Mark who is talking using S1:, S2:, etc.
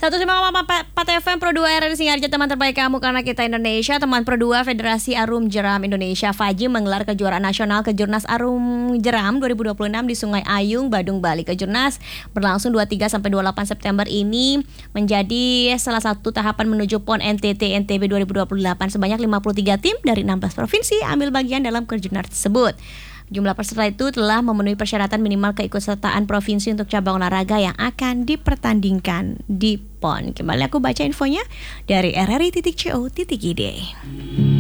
S1: 105,4 FM Pro 2 RRI Singarja, teman terbaik kamu karena kita Indonesia. Teman Pro 2 Federasi Arum Jeram Indonesia FAJI menggelar kejuaraan nasional Kejurnas Arum Jeram 2026 di Sungai Ayung, Badung, Bali. Kejurnas berlangsung 23 sampai 28 September ini menjadi salah satu tahapan menuju PON NTT NTB 2028. Sebanyak 53 tim dari 16 provinsi ambil bagian dalam kejurnas tersebut. Jumlah peserta itu telah memenuhi persyaratan minimal keikutsertaan provinsi untuk cabang olahraga yang akan dipertandingkan di PON. Kembali aku baca infonya dari rri.co.id.